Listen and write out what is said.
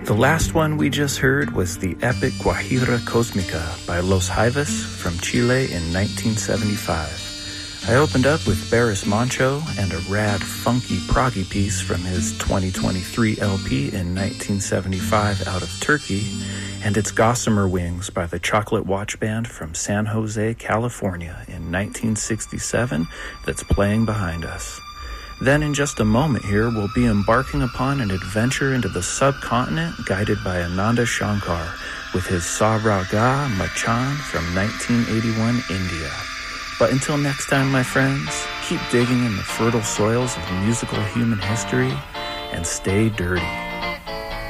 The last one we just heard was the epic Guajira Cosmica by Los Jaivas from Chile in 1975. I opened up with Barris Moncho and a rad, funky, proggy piece from his 2023 LP in 1975 out of Turkey, and it's Gossamer Wings by the Chocolate Watch Band from San Jose, California in 1967 that's playing behind us. Then in just a moment here, we'll be embarking upon an adventure into the subcontinent guided by Ananda Shankar with his Saraga Machan from 1981 India. But until next time, my friends, keep digging in the fertile soils of musical human history and stay dirty.